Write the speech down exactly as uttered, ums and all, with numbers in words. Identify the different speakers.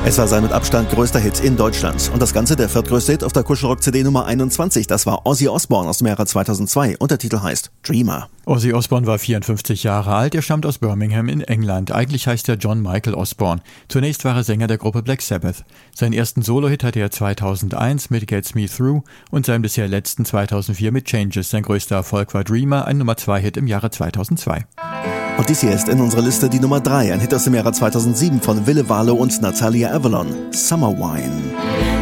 Speaker 1: Es war sein mit Abstand größter Hit in Deutschland. Und das Ganze der viertgrößte Hit auf der Kuschelrock-C D Nummer einundzwanzig. Das war Ozzy Osbourne aus dem Jahre zweitausendzwei und der Titel heißt Dreamer.
Speaker 2: Ozzy Osbourne war vierundfünfzig Jahre alt, er stammt aus Birmingham in England. Eigentlich heißt er John Michael Osbourne. Zunächst war er Sänger der Gruppe Black Sabbath. Seinen ersten Solo-Hit hatte er zweitausendeins mit Gets Me Through und seinen bisher letzten zweitausendvier mit Changes. Sein größter Erfolg war Dreamer, ein Nummer zwei Hit im Jahre zweitausendzwei.
Speaker 1: Und dies hier ist in unserer Liste die Nummer drei, ein Hit aus dem Jahre zweitausendsieben von Ville Valo und Natalia Avalon, Summer Wine.